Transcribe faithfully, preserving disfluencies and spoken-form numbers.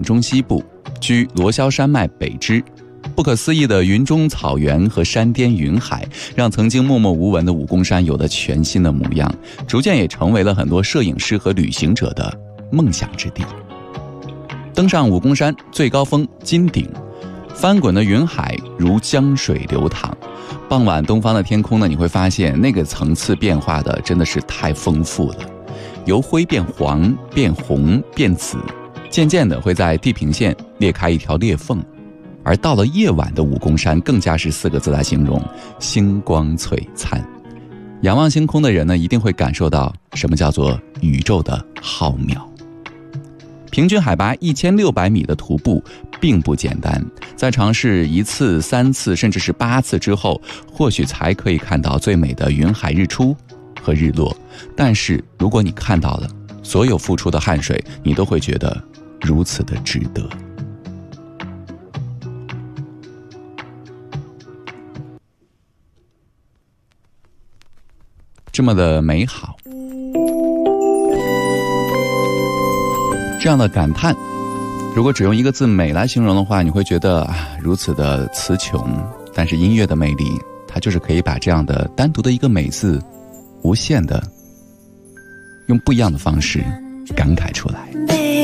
中西部，居罗霄山脉北支。不可思议的云中草原和山巅云海，让曾经默默无闻的武功山有了全新的模样，逐渐也成为了很多摄影师和旅行者的梦想之地。登上武功山最高峰金顶，翻滚的云海如江水流淌。傍晚东方的天空呢，你会发现那个层次变化的真的是太丰富了，由灰变黄变红变紫，渐渐的会在地平线裂开一条裂缝。而到了夜晚的武功山，更加是四个字来形容：星光璀璨。仰望星空的人呢，一定会感受到什么叫做宇宙的浩渺。平均海拔一千六百米的徒步并不简单，在尝试一次、三次，甚至是八次之后，或许才可以看到最美的云海日出和日落。但是如果你看到了，所有付出的汗水，你都会觉得如此的值得。这么的美好，这样的感叹，如果只用一个字美来形容的话，你会觉得啊，如此的词穷。但是音乐的魅力，它就是可以把这样的单独的一个美字无限的用不一样的方式感慨出来。